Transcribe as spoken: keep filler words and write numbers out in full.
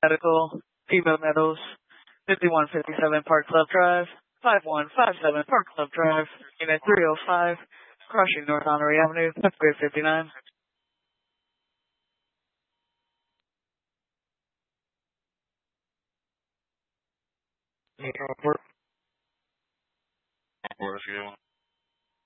Medical, Female Metals, fifty-one fifty-seven Park Club Drive, five one five seven Park Club Drive, Unit three oh five, crossing North Honorary Avenue, Grade fifty-nine. Report. Report, if you want.